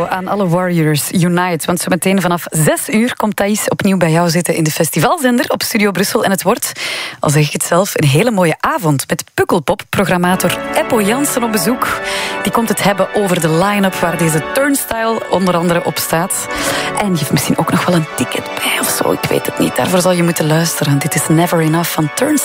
hallo aan alle Warriors Unite. Want zo meteen vanaf 6 uur komt Thais opnieuw bij jou zitten in de festivalzender op Studio Brussel. En het wordt, al zeg ik het zelf, een hele mooie avond met Pukkelpop-programmator Eppo Jansen op bezoek. Die komt het hebben over de line-up waar deze Turnstile onder andere op staat. En die heeft misschien ook nog wel een ticket bij of zo, ik weet het niet. Daarvoor zal je moeten luisteren. Dit is Never Enough van Turnstile.